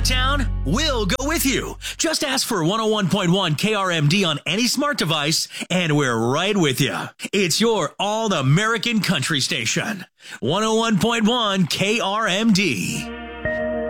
of town, we'll go with you. Just ask for 101.1 KRMD on any smart device, and we're right with you. It's your all-American country station. 101.1 KRMD.